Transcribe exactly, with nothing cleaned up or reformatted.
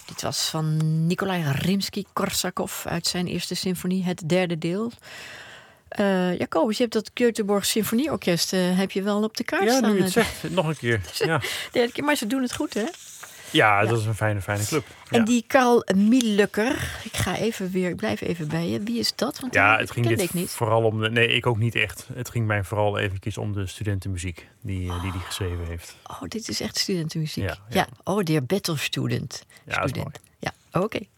Dit was van Nikolai Rimsky-Korsakov uit zijn eerste symfonie, het derde deel. Uh, Jacobus, je hebt dat Göteborg Symfonieorkest uh, heb je wel op de kaart ja, staan. Ja, nu het zegt. Nog een keer. Ja. Derde keer, maar ze doen het goed, hè? Ja, dat ja. is een fijne, fijne club. En ja. die Karl Mielucker, ik ga even weer, ik blijf even bij je. Wie is dat? Want ja, die, het ging kende dit ik niet. vooral om de, nee, ik ook niet echt. Het ging mij vooral eventjes om de studentenmuziek die oh. die, die geschreven heeft. Oh, dit is echt studentenmuziek. Ja, ja. ja. Oh, dear battle student. Ja, student. dat is mooi. Ja, oké. Okay.